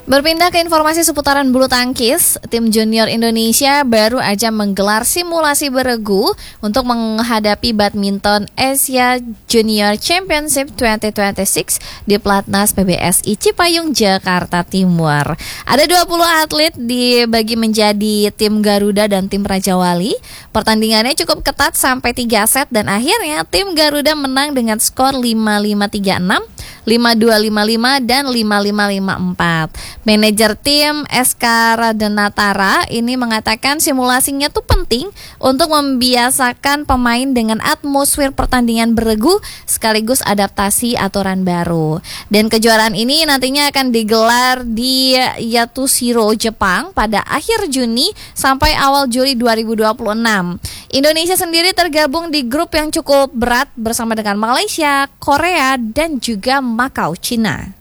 Berpindah ke informasi seputaran bulu tangkis, tim junior Indonesia baru aja menggelar simulasi beregu untuk menghadapi badminton Asia Junior Championship 2026 di Platnas PBSI Cipayung, Jakarta Timur. Ada 20 atlet dibagi menjadi tim Garuda dan tim Raja Wali. Pertandingannya cukup ketat sampai 3 set dan akhirnya tim Garuda menang dengan skor 5-5-3-6, 5-2-5-5 dan 5-5-5-4. Manajer tim SK Radenatara ini mengatakan simulasinya tuh penting untuk membiasakan pemain dengan atmosfer pertandingan beregu sekaligus adaptasi aturan baru. Dan kejuaraan ini nantinya akan digelar di Yatsushiro, Jepang pada akhir Juni sampai awal Juli 2026. Indonesia sendiri tergabung di grup yang cukup berat bersama dengan Malaysia, Korea, dan juga Makau, Cina.